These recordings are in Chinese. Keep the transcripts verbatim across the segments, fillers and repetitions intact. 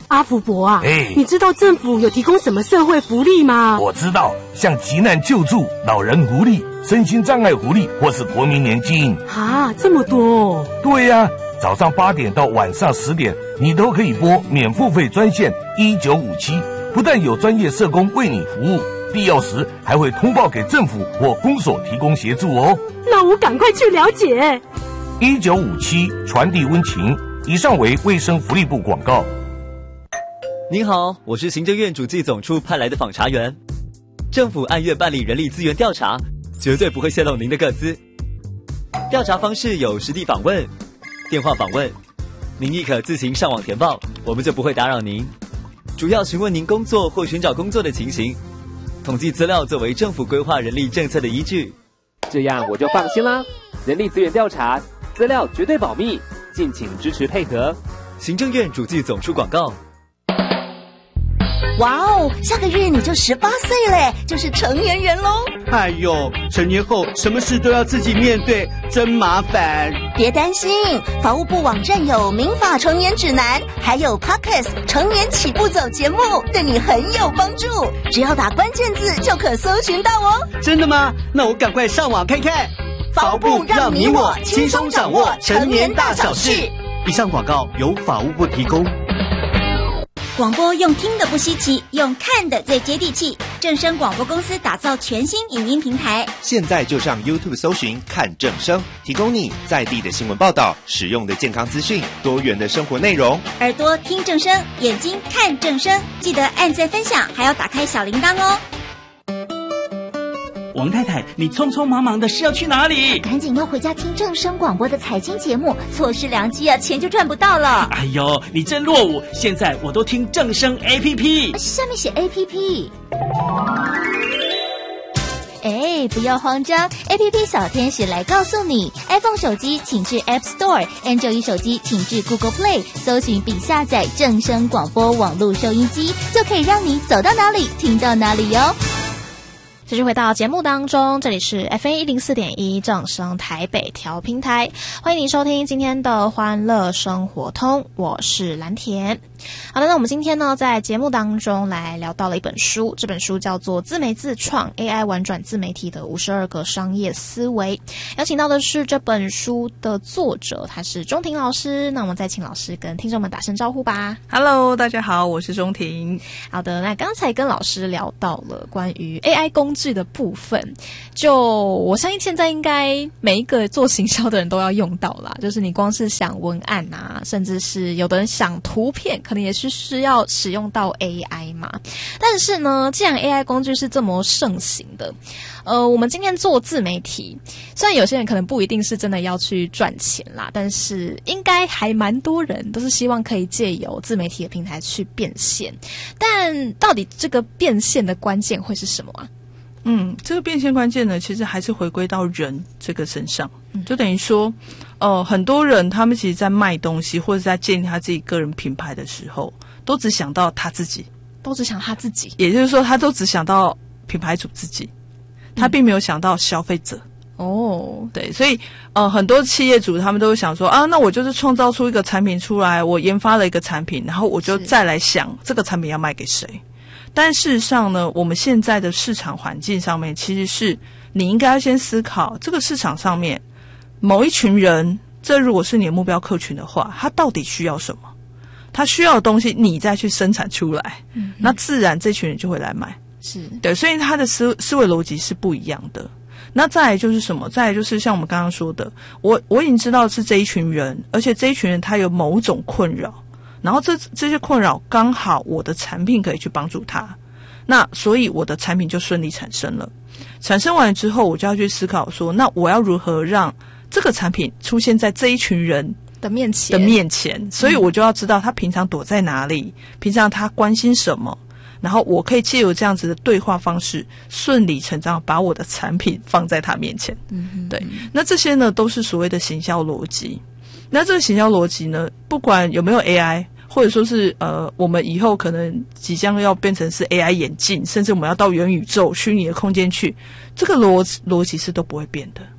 阿福伯啊， 哎， 你知道政府有提供什么社会福利吗？ 我知道，像急难救助、老人福利、身心障碍福利，或是国民年金。 啊，这么多哦！ 对呀、啊，早上八点到晚上十点，你都可以拨免付费专线一九五七，不但有专业社工为你服务，必要时还会通报给政府或公所提供协助哦。 那我赶快去了解。 一九五七传递温情，以上为卫生福利部广告。 您好，我是行政院主计总处派来的访查员。政府按月办理人力资源调查，绝对不会泄露您的个资。调查方式有实地访问、电话访问，您亦可自行上网填报，我们就不会打扰您。主要询问您工作或寻找工作的情形，统计资料作为政府规划人力政策的依据。 这样我就放心啦。人力资源调查，资料绝对保密，敬请支持配合。 行政院主计总处广告。 哇哦，下个月你就十八岁嘞，就是成年人喽。 哎呦，成年后什么事都要自己面对，真麻烦。 别担心，法务部网站有民法成年指南，还有 Podcast 成年起步走节目，对你很有帮助。只要打关键字就可搜寻到哦。 真的吗？那我赶快上网看看。 法务部让你我轻松掌握成年大小事。 以上广告由法务部提供。 广播用听的不稀奇，用看的最接地气。正声广播公司打造全新影音平台， 现在就上 YouTube 搜寻看正声，提供你在地的新闻报道、实用的健康资讯、多元的生活内容。 耳朵听正声，眼睛看正声，记得按赞分享，还要打开小铃铛哦。 王太太，你匆匆忙忙的是要去哪里？ 赶紧要回家听正声广播的财经节目，错失良机啊，钱就赚不到了。 哎呦，你真落伍！现在我都听正声 A P P， 下面写 A P P。哎，不要慌张 ，A P P 小天使来告诉你 ，iPhone 手机请至 App Store，Android 手机请至 Google Play， 搜寻并下载正声广播网络收音机，就可以让你走到哪里听到哪里哟。 继续回到节目当中，这里是 F M 一零四点一正声台北调频台，欢迎您收听今天的欢乐生活通，我是蓝田。好的，那我们今天呢在节目当中来聊到了一本书，这本书叫做《自媒自创 A I 玩转自媒体的五十二个商业思维》，邀请到的是这本书的作者，他是钟庭老师。那我们再请老师跟听众们打声招呼吧。 Hello， 大家好，我是钟庭。 好的，那刚才跟老师聊到了关于 A I 工具的部分，就我相信现在应该每一个做行销的人都要用到啦，就是你光是想文案啊，甚至是有的人想图片，可能也是需要使用到 A I 嘛。但是呢，既然 A I 工具是这么盛行的，呃，我们今天做自媒体，虽然有些人可能不一定是真的要去赚钱啦，但是应该还蛮多人都是希望可以借由自媒体的平台去变现。但到底这个变现的关键会是什么啊？ 嗯，这个变现关键呢，其实还是回归到人这个身上，就等于说，呃，很多人他们其实在卖东西或者在建立他自己个人品牌的时候，都只想到他自己， 都只想他自己， 也就是说，他都只想到品牌主自己，他并没有想到消费者。 哦， 对，所以呃，很多企业主他们都会想说啊，那我就是创造出一个产品出来，我研发了一个产品，然后我就再来想这个产品要卖给谁。但事实上呢，我们现在的市场环境上面，其实是你应该要先思考这个市场上面某一群人，这如果是你的目标客群的话，他到底需要什么？他需要的东西，你再去生产出来，嗯，那自然这群人就会来买。 是对，所以他的思思维逻辑是不一样的。那再来就是什么？再来就是像我们刚刚说的，我我已经知道是这一群人，而且这一群人他有某种困扰。然后这这些困扰刚好我的产品可以去帮助他，那所以我的产品就顺利产生了。产生完之后，我就要去思考说，那我要如何让这个产品出现在这一群人的面前的面前？所以我就要知道他平常躲在哪里，平常他关心什么，然后我可以借由这样子的对话方式，顺理成章把我的产品放在他面前。嗯，对。那这些呢，都是所谓的行销逻辑。那这个行销逻辑呢，不管有没有 A I， 或者说是呃，我们以后可能即将要变成是 A I 眼镜，甚至我们要到元宇宙、虚拟的空间去，这个逻逻辑是都不会变的。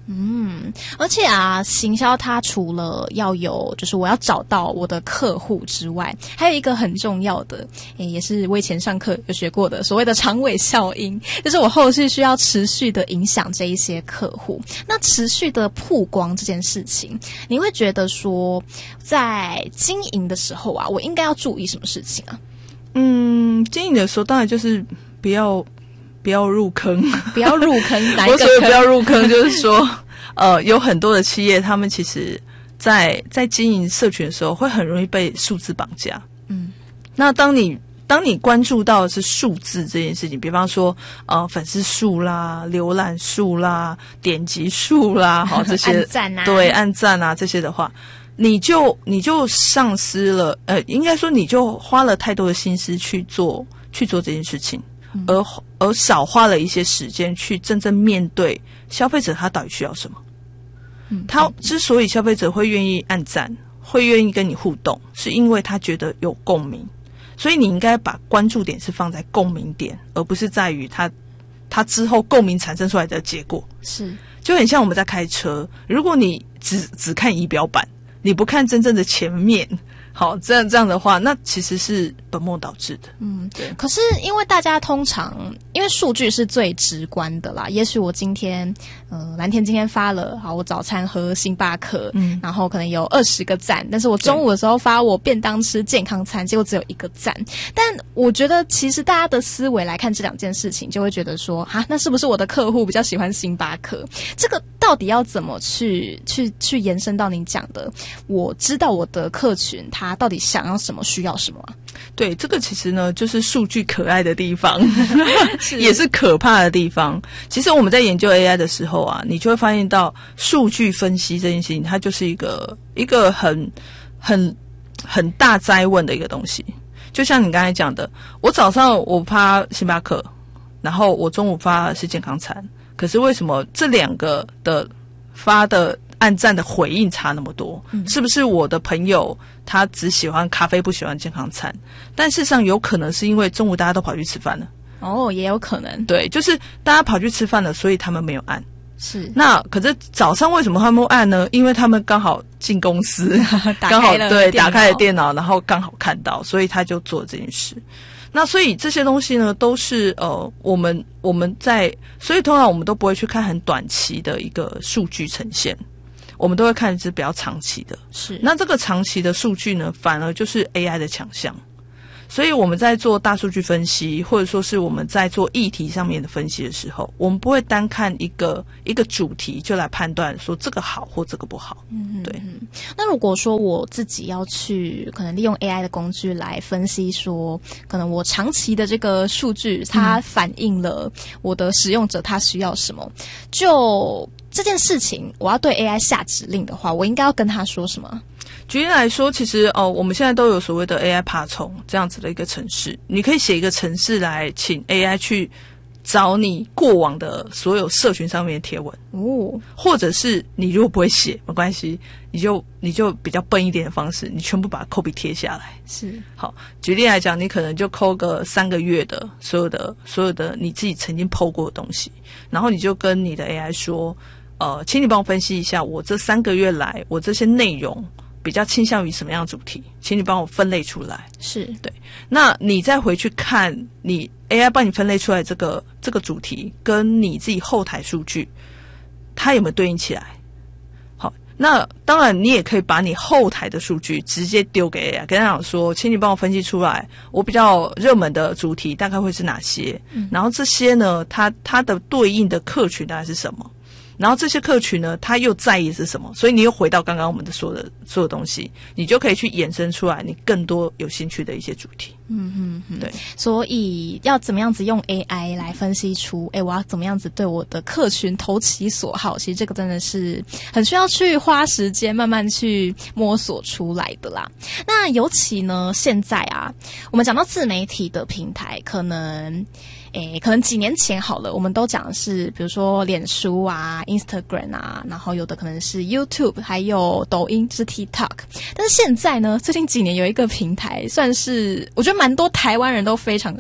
嗯，而且啊，行销它除了要有，就是我要找到我的客户之外，还有一个很重要的，也是我以前上课有学过的，所谓的长尾效应，就是我后续需要持续的影响这一些客户。那持续的曝光这件事情，你会觉得说，在经营的时候啊，我应该要注意什么事情啊？ 嗯，经营的时候当然就是不要。不要入坑， 不要入坑。哪一个坑？ 我所谓不要入坑，就是说，呃，有很多的企业，他们其实在在经营社群的时候，会很容易被数字绑架。嗯，那当你当你关注到的是数字这件事情，比方说，呃，粉丝数啦、浏览数啦、点击数啦，好这些， 按赞啊， 对，按赞啊这些的话，你就你就丧失了，呃，应该说你就花了太多的心思去做去做这件事情。而而少花了一些时间去真正面对消费者他到底需要什么。嗯，他之所以消费者会愿意按赞，会愿意跟你互动，是因为他觉得有共鸣。所以你应该把关注点是放在共鸣点，而不是在于他他之后共鸣产生出来的结果。 是， 就很像我们在开车，如果你只只看仪表板，你不看真正的前面。好，这样这样的话，那其实是本末倒置的。 嗯，对。可是因为大家通常，因为数据是最直观的啦。也许我今天，呃，蓝天今天发了，好，我早餐喝星巴克，嗯，然后可能有二十个赞，但是我中午的时候发我便当吃健康餐，结果只有一个赞。但我觉得，其实大家的思维来看这两件事情，就会觉得说，啊，那是不是我的客户比较喜欢星巴克？这个到底要怎么去去去延伸到您讲的？我知道我的客群他。他到底想要什么，需要什么啊？ 对，这个其实呢，就是数据可爱的地方，是也是可怕的地方。其实我们在研究 A I 的时候啊，你就会发现到数据分析这件事情，它就是一个一个很很很大哉问的一个东西。就像你刚才讲的，我早上我发星巴克，然后我中午发的是健康餐，可是为什么这两个的发的按赞的回应差那么多？嗯，是不是我的朋友他只喜欢咖啡不喜欢健康餐？但事实上有可能是因为中午大家都跑去吃饭了。 哦，也有可能。 对，就是大家跑去吃饭了，所以他们没有按。 是。 那可是早上为什么他们按呢？因为他们刚好进公司，刚好对打开了电脑，然后刚好看到，所以他就做这件事。那所以这些东西呢，都是呃，我们我们在，所以通常我们都不会去看很短期的一个数据呈现。我们都会看是比较长期的， 是。 那这个长期的数据呢，反而就是 A I 的强项。所以我们在做大数据分析，或者说是我们在做议题上面的分析的时候，我们不会单看一个一个主题就来判断说这个好或这个不好。嗯，对。 嗯，那如果说我自己要去可能利用 A I 的工具来分析说，可能我长期的这个数据它反映了我的使用者他需要什么，就这件事情我要对 A I 下指令的话，我应该要跟他说什么？ 举例来说，其实哦，我们现在都有所谓的 A I 爬虫这样子的一个程式，你可以写一个程式来请 A I 去找你过往的所有社群上面的贴文哦，或者是你如果不会写没关系，你就你就比较笨一点的方式，你全部把它 copy 贴下来。 是， 好，举例来讲，你可能就抠个三个月的所有的所有的你自己曾经 po 过的东西，然后你就跟你的 A I 说，呃，请你帮我分析一下，我这三个月来我这些内容比较倾向于什么样的主题，请你帮我分类出来。 是，对。 那你再回去看你 A I 帮你分类出来这个这个主题跟你自己后台数据，它有没有对应起来？好，那当然你也可以把你后台的数据直接丢给 A I， 跟他讲说，请你帮我分析出来，我比较热门的主题大概会是哪些，嗯，然后这些呢，它它的对应的客群大概是什么？然后这些客群呢，他又在意是什么？所以你又回到刚刚我们的所有的所有东西，你就可以去衍生出来你更多有兴趣的一些主题。 嗯嗯嗯， 对。 所以要怎么样子用 A I 来分析出，哎，我要怎么样子对我的客群投其所好？其实这个真的是很需要去花时间慢慢去摸索出来的啦。那尤其呢，现在啊，我们讲到自媒体的平台，可能。诶，可能几年前好了，我们都讲的是，比如说脸书啊、Instagram 啊，然后有的可能是 YouTube， 还有抖音，就是 TikTok。但是现在呢，最近几年有一个平台，算是我觉得蛮多台湾人都非常热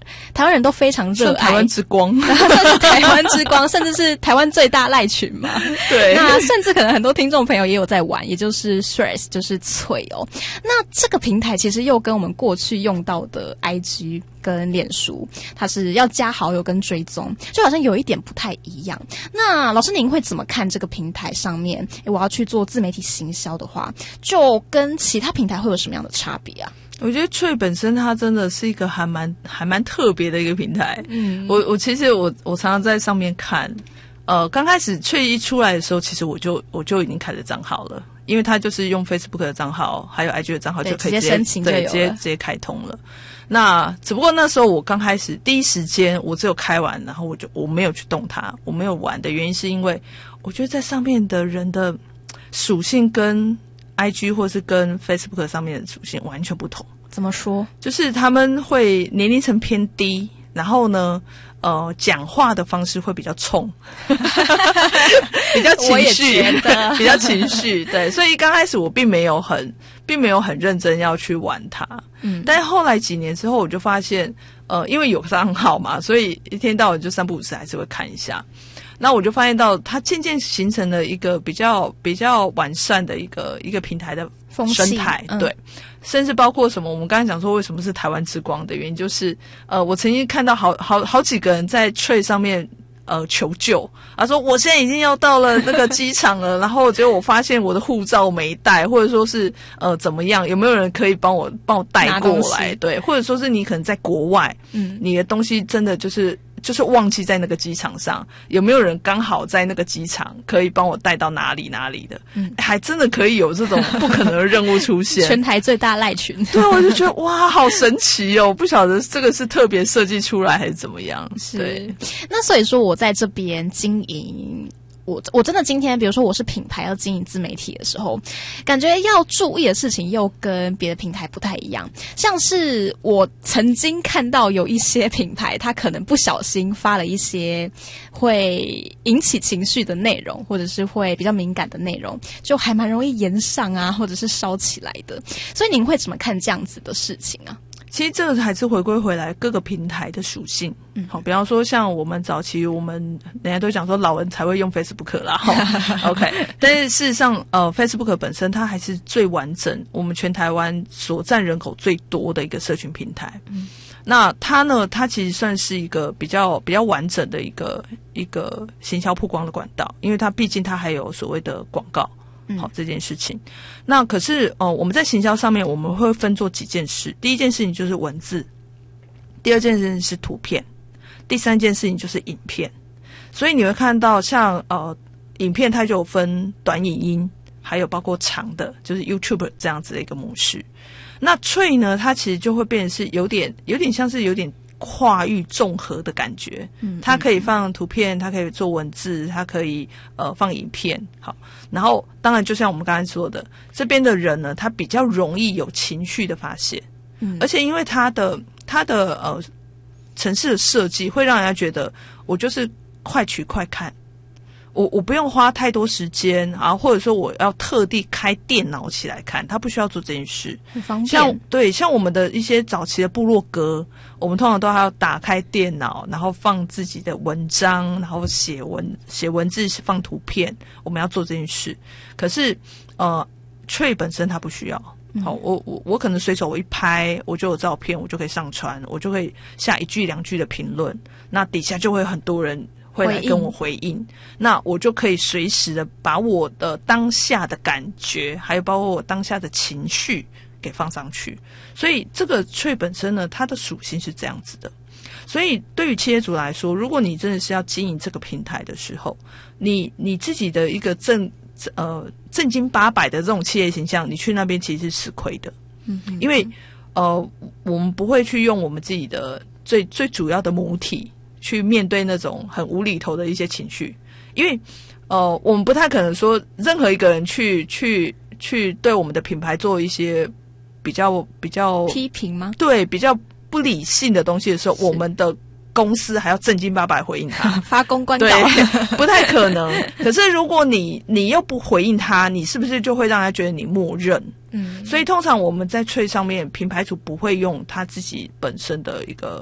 台湾人都非常热爱， 台湾之光， 算是台湾之光，甚至是台湾最大赖群嘛。 对， 那甚至可能很多听众朋友也有在玩，也就是 Threads， 就是脆哦。那这个平台其实又跟我们过去用到的 I G 跟脸书，它是要加好友跟追踪，就好像有一点不太一样。那老师您会怎么看这个平台上面，我要去做自媒体行销的话，就跟其他平台会有什么样的差别啊？ 我觉得脆本身它真的是一个还蛮还蛮特别的一个平台。嗯，我我其实我我常常在上面看，呃，刚开始脆一出来的时候，其实我就我就已经开了账号了，因为它就是用 Facebook 的账号还有 I G 的账号就可以直接直接申请就有了， 对，直接直接开通了。那只不过那时候我刚开始第一时间我只有开完，然后我就我没有去动它，我没有玩的原因是因为我觉得在上面的人的属性跟 I G 或是跟 Facebook 上面的属性完全不同。 怎么说？ 就是他们会年龄层偏低，然后呢呃讲话的方式会比较冲比较情绪比较情绪对，所以刚开始我并没有很并没有很认真要去玩它。嗯，但是后来几年之后我就发现呃因为有账号嘛，所以一天到晚就三不五时还是会看一下。那我就发现到它渐渐形成了一个比较比较完善的一个一个平台的生态。嗯，对，甚至包括什么我们刚才讲说为什么是台湾之光的原因，就是呃我曾经看到好好好几个人在 Threads 上面呃求救，他说我现在已经要到了那个机场了然后结果我发现我的护照没带，或者说是呃怎么样，有没有人可以帮我帮我带过来，对，或者说是你可能在国外，嗯，你的东西真的就是就是忘记在那个机场上，有没有人刚好在那个机场可以帮我带到哪里哪里的？嗯，还真的可以有这种不可能的任务出现。 全台最大赖群， 对，我就觉得哇，好神奇哦！不晓得这个是特别设计出来还是怎么样？ 是。 对， 那所以说我在这边经营。我我真的今天，比如说我是品牌要经营自媒体的时候，感觉要注意的事情又跟别的平台不太一样。像是我曾经看到有一些品牌，他可能不小心发了一些会引起情绪的内容，或者是会比较敏感的内容，就还蛮容易延上啊，或者是烧起来的。所以您会怎么看这样子的事情啊？ 其实这个还是回归回来各个平台的属性。嗯，好，比方说像我们早期，我们人家都讲说老人才会用 Facebook 啦，OK， 但是事实上，呃 ，Facebook 本身它还是最完整，我们全台湾所占人口最多的一个社群平台。嗯，那它呢，它其实算是一个比较比较完整的一个一个行销曝光的管道，因为它毕竟它还有所谓的广告。好，这件事情，那可是呃，我们在行销上面我们会分做几件事。第一件事情就是文字，第二件事情是图片，第三件事情就是影片。所以你会看到像呃，影片它就有分短影音，还有包括长的，就是 YouTube 这样子的一个模式。那脆呢，它其实就会变成是有点有点像是有点跨域综合的感觉，嗯，它可以放图片，它可以做文字，它可以呃放影片，好，然后当然就像我们刚才说的，这边的人呢，他比较容易有情绪的发泄，嗯，而且因为它的它的呃程式的设计会让人家觉得我就是快取快看。我我不用花太多时间啊，或者说我要特地开电脑起来看，他不需要做这件事， 很方便。 像对像我们的一些早期的部落格，我们通常都还要打开电脑，然后放自己的文章，然后写文写文字，放图片，我们要做这件事。可是呃 Threads 本身它不需要。好，我我我可能随手我一拍，我就有照片，我就可以上传，我就可以下一句两句的评论，那底下就会很多人会来跟我回应，那我就可以随时的把我的当下的感觉，还有包括我当下的情绪给放上去。所以这个Threads本身呢，它的属性是这样子的。所以对于企业主来说，如果你真的是要经营这个平台的时候，你你自己的一个正呃正经八百的这种企业形象，你去那边其实是吃亏的。嗯，因为呃我们不会去用我们自己的最最主要的母体去面对那种很无厘头的一些情绪，因为呃，我们不太可能说任何一个人去去去对我们的品牌做一些比较比较批评吗？ 对，比较不理性的东西的时候，我们的公司还要正经八百回应他， 发公关稿， 对，不太可能。可是如果你你又不回应他，你是不是就会让他觉得你默认？嗯，所以通常我们在Threads上面，品牌主不会用他自己本身的一个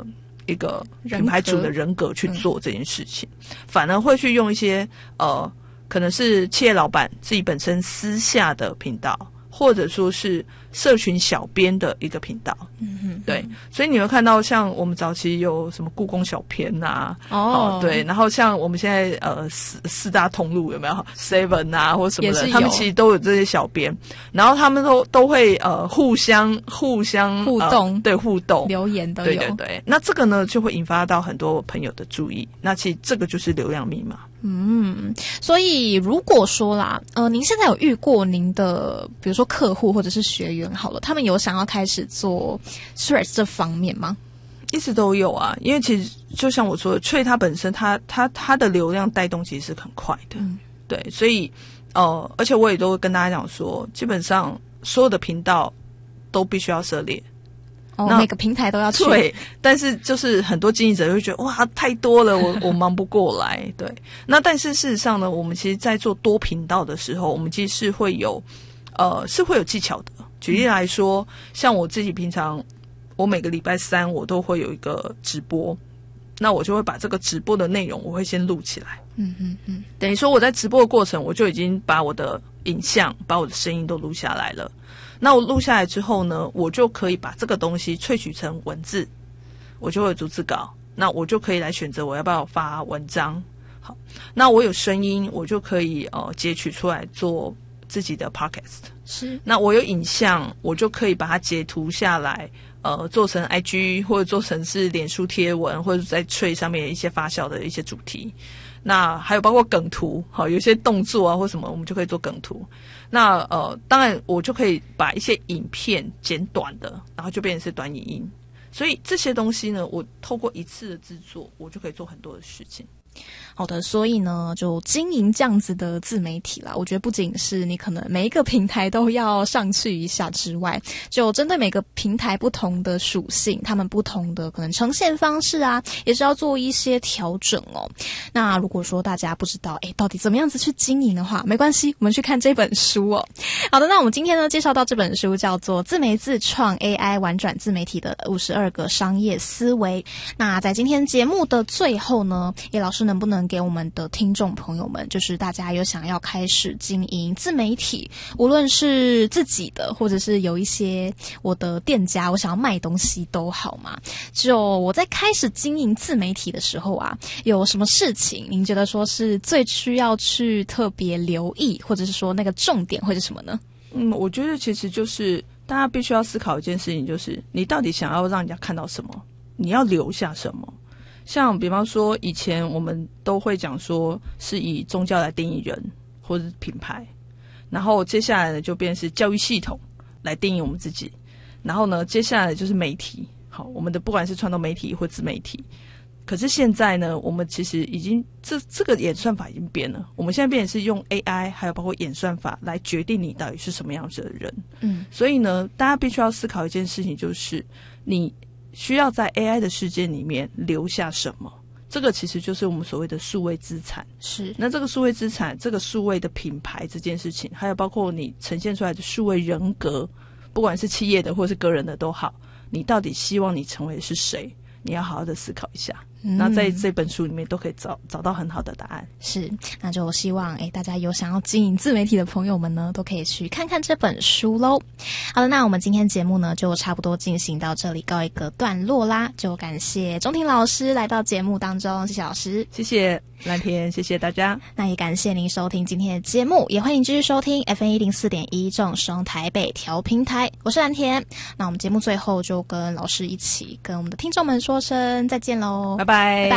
一个品牌主的人格去做这件事情，嗯、反而会去用一些呃，可能是企业老板自己本身私下的频道，或者说是社群小编的一个频道。嗯哼，对，所以你会看到像我们早期有什么故宫小编啊，哦，对，然后像我们现在呃四四大通路有没有 Seven 啊或什么的，他们其实都有这些小编，然后他们都都会呃互相互相互动、 呃，对，互动留言都有， 对对对。那这个呢就会引发到很多朋友的注意，那其实这个就是流量密码。 嗯，所以如果说啦，呃，您现在有遇过您的，比如说客户或者是学员好了，他们有想要开始做 Threads 这方面吗？ 一直都有啊，因为其实就像我说的 Threads 它本身它它它的流量带动其实是很快的，嗯、对，所以呃，而且我也都会跟大家讲说，基本上所有的频道都必须要涉猎。 哦，每个平台都要去。 对，但是就是很多经营者会觉得哇太多了，我我忙不过来。对，那但是事实上呢，我们其实在做多频道的时候，我们其实是会有呃是会有技巧的。举例来说，嗯、像我自己平常，我每个礼拜三我都会有一个直播，那我就会把这个直播的内容我会先录起来。嗯嗯嗯，等于说我在直播的过程，我就已经把我的影像、把我的声音都录下来了。那我录下来之后呢，我就可以把这个东西萃取成文字，我就会有逐字稿，那我就可以来选择我要不要发文章。好，那我有声音，我就可以呃截取出来做自己的 podcast。是，那我有影像，我就可以把它截图下来，呃，做成 I G 或者做成是脸书贴文，或者在Threads上面一些发酵的一些主题。那还有包括梗图，好，有些动作啊或什么，我们就可以做梗图。那呃，当然我就可以把一些影片剪短的，然后就变成是短影音。所以这些东西呢，我透过一次的制作，我就可以做很多的事情。 好的，所以呢，就经营这样子的自媒体啦，我觉得不仅是你可能每一个平台都要上去一下之外，就针对每个平台不同的属性，他们不同的可能呈现方式啊，也是要做一些调整哦。那如果说大家不知道，诶，到底怎么样子去经营的话，没关系，我们去看这本书哦。好的，那我们今天呢介绍到这本书叫做《自媒自创 A I 玩转自媒体的五十二个商业思维》。那在今天节目的最后呢，叶老师能不能给我们的听众朋友们，就是大家有想要开始经营自媒体，无论是自己的，或者是有一些我的店家，我想要卖东西都好嘛。就我在开始经营自媒体的时候啊，有什么事情您觉得说是最需要去特别留意，或者是说那个重点会是什么呢？ 嗯，我觉得其实就是大家必须要思考一件事情，就是你到底想要让人家看到什么，你要留下什么。像比方说以前我们都会讲说是以宗教来定义人或者是品牌，然后接下来呢就变成是教育系统来定义我们自己，然后呢接下来就是媒体，好，我们的不管是传统媒体或自媒体。可是现在呢，我们其实已经这这个演算法已经变了，我们现在变成是用 A I 还有包括演算法来决定你到底是什么样子的人。嗯，所以呢大家必须要思考一件事情，就是你需要在 A I 的世界里面留下什么，这个其实就是我们所谓的数位资产。是，那这个数位资产，这个数位的品牌这件事情，还有包括你呈现出来的数位人格，不管是企业的或是个人的都好，你到底希望你成为的是谁，你要好好的思考一下。嗯、那在这本书里面都可以找找到很好的答案。 是，那就希望诶大家有想要经营自媒体的朋友们呢，都可以去看看这本书咯。好的，那我们今天节目呢就差不多进行到这里，告一个段落啦。就感谢钟庭老师来到节目当中，谢谢老师。 谢谢蓝田，谢谢大家。 那也感谢您收听今天的节目，也欢迎继续收听 F M 一零四点一正声台北调频台，我是蓝田。那我们节目最后就跟老师一起跟我们的听众们说声再见咯， 拜拜。 拜拜。